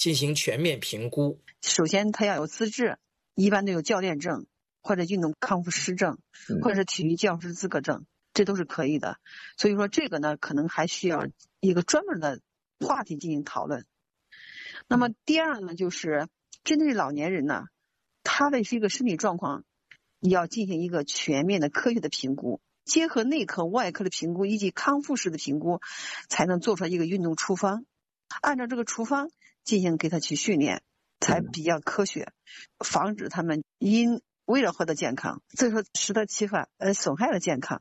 进行全面评估。 首先他要有资质，一般都有教练证或者运动康复师证或者是体育教师资格证，这都是可以的。所以说这个呢可能还需要一个专门的话题进行讨论。那么第二呢，就是针对老年人呢，他的这个身体状况你要进行一个全面的科学的评估，结合内科外科的评估以及康复师的评估，才能做出一个运动处方，按照这个处方进行给他去训练，才比较科学，防止他们因为了获得健康，所以说适得其反而损害了健康。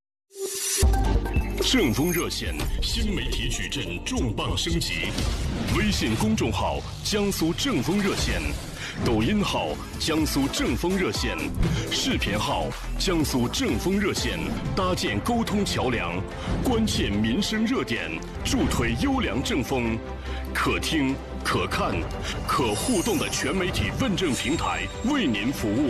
正风热线新媒体矩阵重磅升级，微信公众号江苏正风热线，抖音号江苏正风热线，视频号江苏正风热线，搭建沟通桥梁，关键民生热点，助推优良正风，可听可看可互动的全媒体问政平台，为您服务。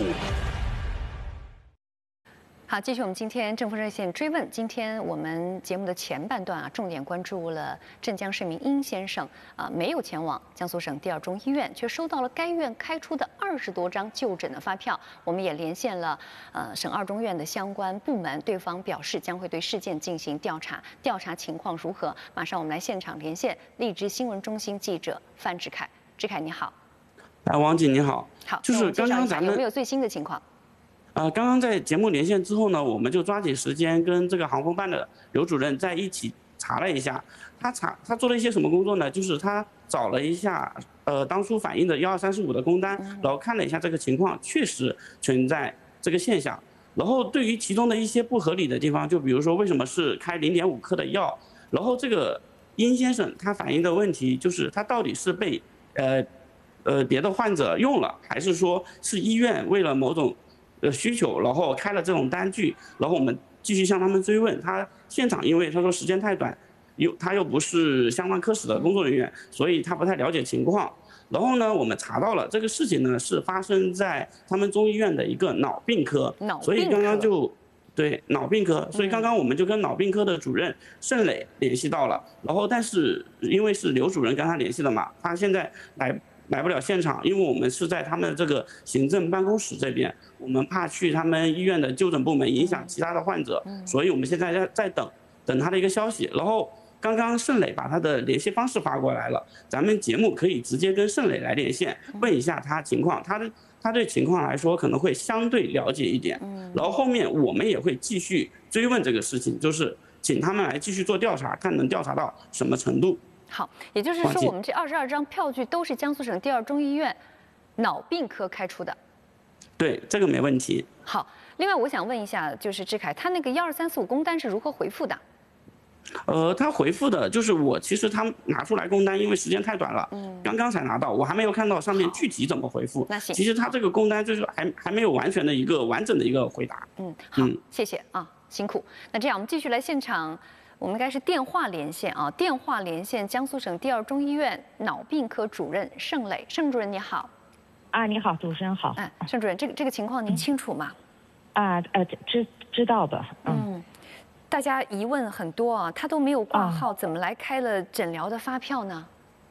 好，继续我们今天正风热线追问。今天我们节目的前半段重点关注了镇江市民殷先生没有前往江苏省第二中医院，却收到了该院开出的20多张就诊的发票。我们也连线了省二中院的相关部门，对方表示将会对事件进行调查，调查情况如何？马上我们来现场连线荔枝新闻中心记者范志凯。志凯你好。 王姐你好。 好， 就是刚刚咱们有没有最新的情况？ 刚刚在节目连线之后呢，我们就抓紧时间跟这个航空办的刘主任在一起查了一下。他做了一些什么工作呢？就是他找了一下当初反映的12345的工单，然后看了一下这个情况，确实存在这个现象。然后对于其中的一些不合理的地方，就比如说为什么是开0.5克的药，然后这个殷先生他反映的问题就是他到底是被别的患者用了，还是说是医院为了某种需求，然后开了这种单据，然后我们继续向他们追问。他现场因为他说时间太短，他又不是相关科室的工作人员，所以他不太了解情况。然后呢，我们查到了这个事情呢是发生在他们中医院的一个脑病科，所以刚刚就对脑病科，所以刚刚我们就跟脑病科的主任盛磊联系到了，然后但是因为是刘主任跟他联系的嘛，他现在来不了现场，因为我们是在他们这个行政办公室这边，我们怕去他们医院的就诊部门影响其他的患者，所以我们现在在等他的一个消息。然后刚刚盛磊把他的联系方式发过来了，咱们节目可以直接跟盛磊来连线，问一下他情况，他对情况来说可能会相对了解一点。然后后面我们也会继续追问这个事情，就是请他们来继续做调查，看能调查到什么程度。 好，也就是说，我们这22张票据都是江苏省第二中医院脑病科开出的。 对，这个没问题。 好，另外我想问一下，就是志凯，他那个12345工单是如何回复的？ 他回复的就是其实他拿出来工单，因为时间太短了，刚刚才拿到，我还没有看到上面具体怎么回复。 那行， 其实他这个工单就是还没有完全的一个完整的一个回答。 好，谢谢啊，辛苦。那这样我们继续来现场。我们应该是电话连线啊，电话连线江苏省第二中医院脑病科主任盛磊，盛主任你好。 你好，主持人好。 盛主任，这个情况您清楚吗？ 知道的。 大家疑问很多啊，他都没有挂号，怎么来开了诊疗的发票呢？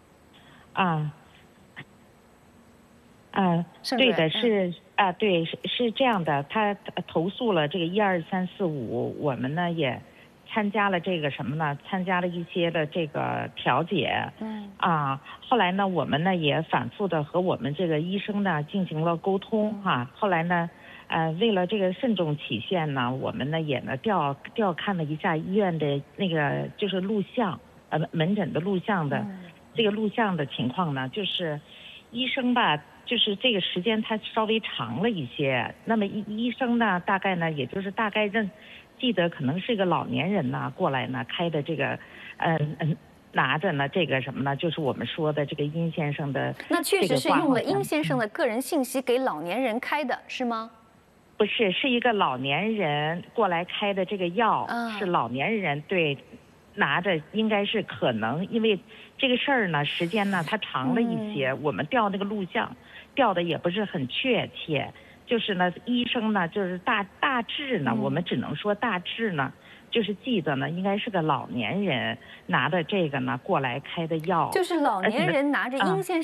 对的，对，是这样的，他投诉了这个12345，我们呢也参加了这个什么呢？参加了一些的这个调解。后来呢，我们呢也反复的和我们这个医生呢进行了沟通哈。后来呢，为了这个慎重起见呢，我们呢也呢调看了一下医院的那个就是录像，门诊的录像的这个录像的情况呢，就是医生吧，就是这个时间他稍微长了一些。那么医生呢，大概呢也就是大概记得可能是一个老年人呢过来呢开的这个，拿着呢这个什么呢，就是我们说的这个殷先生的。 那确实是用了殷先生的个人信息给老年人开的是吗？ 不是，是一个老年人过来开的这个药，是老年人对拿着，应该是可能因为这个事儿呢时间呢它长了一些，我们调那个录像调的也不是很确切。就是呢，医生呢，就是大致呢，我们只能说大致呢，就是记得呢，应该是个老年人拿的这个呢过来开的药， 就是老年人拿着殷先生